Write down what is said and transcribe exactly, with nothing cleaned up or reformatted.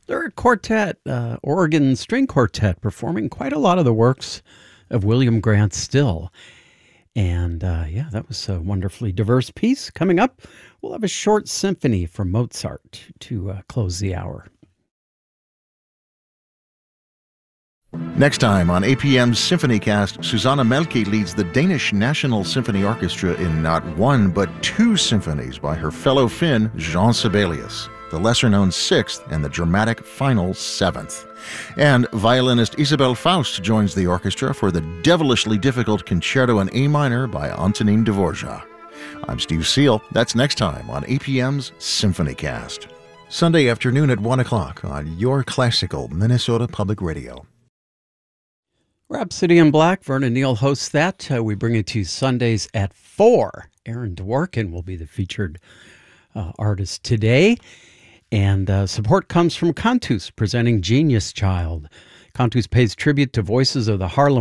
They're a quartet, uh, Oregon string quartet, performing quite a lot of the works of William Grant Still. And uh, yeah, that was a wonderfully diverse piece. Coming up, we'll have a short symphony from Mozart to uh, close the hour. Next time on A P M's SymphonyCast, Susanna Melke leads the Danish National Symphony Orchestra in not one but two symphonies by her fellow Finn, Jean Sibelius, the lesser-known sixth and the dramatic final seventh. And violinist Isabel Faust joins the orchestra for the devilishly difficult Concerto in A minor by Antonin Dvorak. I'm Steve Seal. That's next time on A P M's SymphonyCast. Sunday afternoon at one o'clock on your classical Minnesota Public Radio. Rhapsody in Black, Vernon Neal hosts that. Uh, we bring it to you Sundays at four. Aaron Dworkin will be the featured uh, artist today. And uh, support comes from Cantus, presenting Genius Child. Cantus pays tribute to voices of the Harlem